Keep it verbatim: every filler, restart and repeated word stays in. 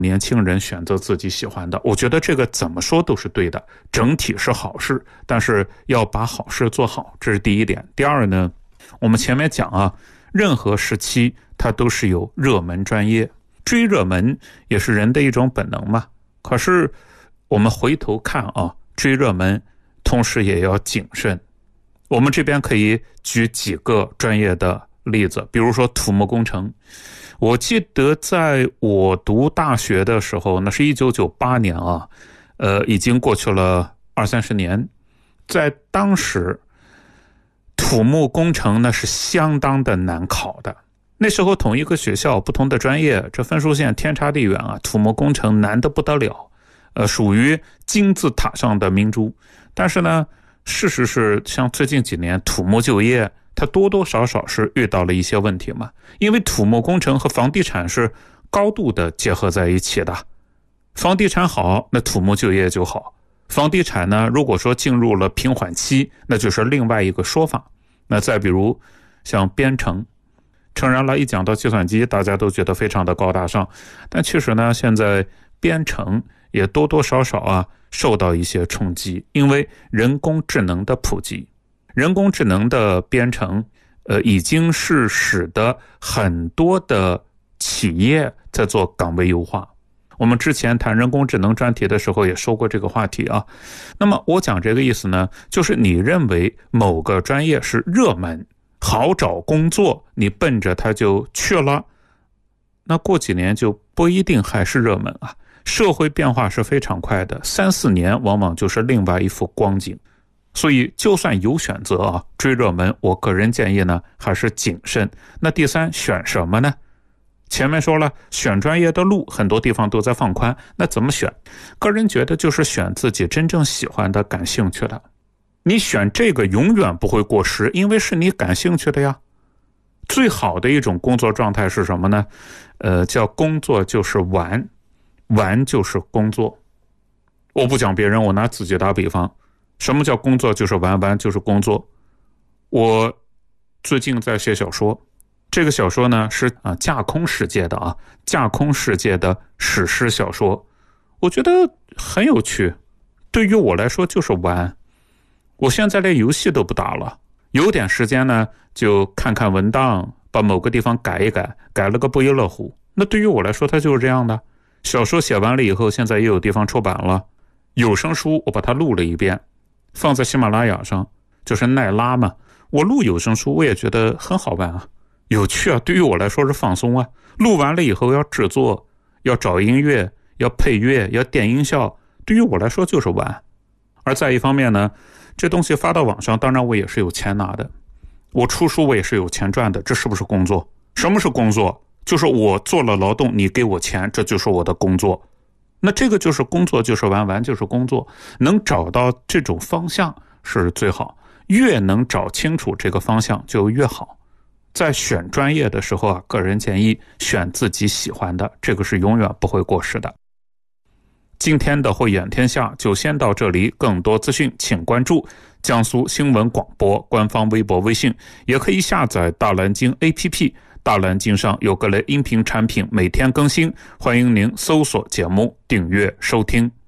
年轻人选择自己喜欢的，我觉得这个怎么说都是对的，整体是好事，但是要把好事做好，这是第一点。第二呢，我们前面讲啊，任何时期它都是有热门专业，追热门也是人的一种本能嘛。可是我们回头看啊，追热门同时也要谨慎。我们这边可以举几个专业的例子，比如说土木工程。我记得在我读大学的时候，那是一九九八年啊，呃，已经过去了二三十年。在当时，土木工程那是相当的难考的。那时候同一个学校不同的专业，这分数线天差地远啊，土木工程难得不得了，呃，属于金字塔上的明珠。但是呢，事实是像最近几年土木就业它多多少少是遇到了一些问题嘛，因为土木工程和房地产是高度的结合在一起的。房地产好，那土木就业就好。房地产呢，如果说进入了平缓期，那就是另外一个说法。那再比如像编程，诚然了，一讲到计算机，大家都觉得非常的高大上，但其实呢，现在编程也多多少少啊受到一些冲击，因为人工智能的普及。人工智能的编程，呃，已经是使得很多的企业在做岗位优化。我们之前谈人工智能专题的时候也说过这个话题啊。那么我讲这个意思呢，就是你认为某个专业是热门，好找工作，你奔着它就去了，那过几年就不一定还是热门啊。社会变化是非常快的，三四年往往就是另外一幅光景。所以就算有选择啊，追热门，我个人建议呢还是谨慎。那第三，选什么呢？前面说了，选专业的路很多地方都在放宽，那怎么选？个人觉得就是选自己真正喜欢的、感兴趣的。你选这个永远不会过时，因为是你感兴趣的呀。最好的一种工作状态是什么呢？呃，叫工作就是玩，玩就是工作。我不讲别人，我拿自己打比方。什么叫工作就是玩，玩就是工作。我最近在写小说，这个小说呢是啊架空世界的啊，架空世界的史诗小说，我觉得很有趣。对于我来说就是玩，我现在连游戏都不打了，有点时间呢就看看文档，把某个地方改一改，改了个不亦乐乎。那对于我来说它就是这样的。小说写完了以后，现在也有地方出版了，有声书我把它录了一遍，放在喜马拉雅上，就是奈拉嘛。我录有声书我也觉得很好玩啊，有趣啊，对于我来说是放松啊。录完了以后要制作，要找音乐，要配乐，要垫音效，对于我来说就是玩。而再一方面呢，这东西发到网上，当然我也是有钱拿的，我出书我也是有钱赚的，这是不是工作？什么是工作？就是我做了劳动，你给我钱，这就是我的工作。那这个就是工作就是玩，玩就是工作，能找到这种方向是最好，越能找清楚这个方向就越好。在选专业的时候啊，个人建议选自己喜欢的，这个是永远不会过时的。今天的慧眼天下就先到这里，更多资讯请关注江苏新闻广播官方微博微信，也可以下载大蓝鲸 A P P， 大蓝鲸上有各类音频产品每天更新，欢迎您搜索节目订阅收听。